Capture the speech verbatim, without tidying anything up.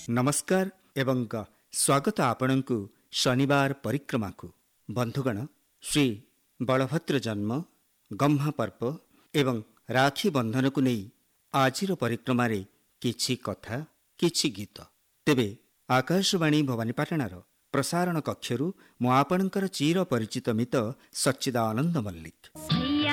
ନମସ୍କାର ଏବଂ ସ୍ୱାଗତ ଆପଣଙ୍କୁ ଶନିବାର ପରିକ୍ରମାକୁ। ବନ୍ଧୁଗଣ, ଶ୍ରୀ ବଳଭଦ୍ର ଜନ୍ମ, ଗହ୍ମା ପର୍ବ ଏବଂ ରାକ୍ଷୀ ବନ୍ଧନକୁ ନେଇ ଆଜିର ପରିକ୍ରମାରେ କିଛି କଥା, କିଛି ଗୀତ। ତେବେ ଆକାଶବାଣୀ ଭବାନୀପାଟଣାର ପ୍ରସାରଣ କକ୍ଷରୁ ମୁଁ ଆପଣଙ୍କର ଚିର ପରିଚିତ ମିତ ସଚ୍ଚିଦାନନ୍ଦ ମଲ୍ଲିକ।